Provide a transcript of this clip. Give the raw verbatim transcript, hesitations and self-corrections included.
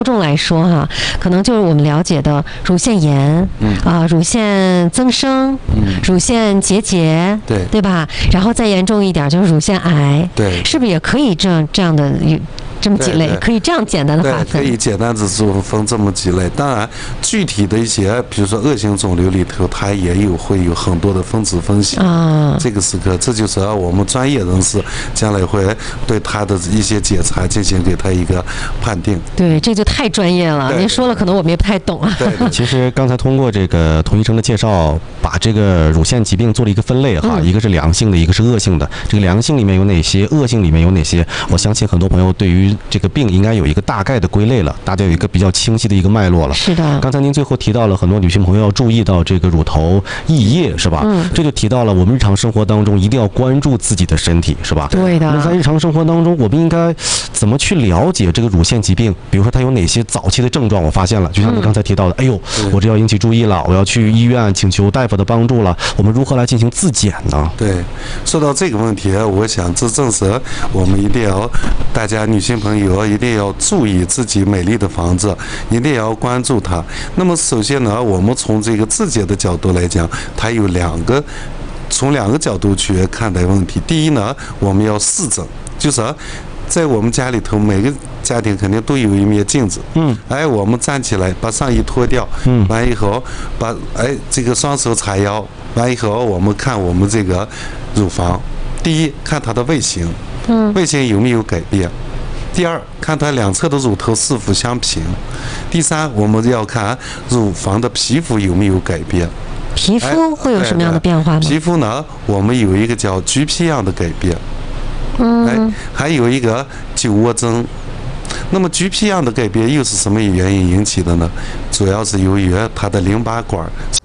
众来说哈，可能就是我们了解的乳腺炎，嗯啊，乳腺增生，嗯，乳腺结节， 对对吧？然后再严重一点就是乳腺癌， 对， 是不是也可以这样这样的？这么几类，可以这样简单的划分。 对，可以简单的分这么几类。当然，具体的一些，比如说恶性肿瘤里头，它也有会有很多的分子分析啊。这个时刻，这就是我们专业人士将来会对他的一些检查进行给他一个判定。 对，这就太专业了。您说了，可能我们也不太懂啊。 对， 其实刚才通过这个童医生的介绍，把这个乳腺疾病做了一个分类哈，嗯、一个是良性的，一个是恶性的。这个良性里面有哪些？恶性里面有哪些？我相信很多朋友对于这个病应该有一个大概的归类了，大家有一个比较清晰的一个脉络了。 是的。 刚才您最后提到了很多女性朋友要注意到这个乳头溢液，是吧？嗯。这就提到了我们日常生活当中一定要关注自己的身体，是吧？ 对的。 那在日常生活当中，我们应该怎么去了解这个乳腺疾病？比如说它有哪些早期的症状？我发现了，就像你刚才提到的，嗯、哎呦，我这要引起注意了，我要去医院请求大夫的帮助了。我们如何来进行自检呢？ 对，说到这个问题，我想这正是我们一定要大家女性朋友一定要注意自己美丽的房子，一定要关注它。那么首先呢，我们从这个自检的角度来讲，它有两个，从两个角度去看待问题。第一呢，我们要视诊，就是在我们家里头，每个家庭肯定都有一面镜子。嗯，哎，我们站起来，把上衣脱掉，嗯，完以后把哎这个双手叉腰，完以后我们看我们这个乳房，第一看它的位形，嗯，位形有没有改变。第二，看它两侧的乳头是否相平；第三，我们要看乳房的皮肤有没有改变。 皮肤会有什么样的变化吗？ 皮肤呢，我们有一个叫橘皮样的改变，嗯，哎，还有一个酒窝征。那么橘皮样的改变又是什么原因引起的呢？主要是由于它的淋巴管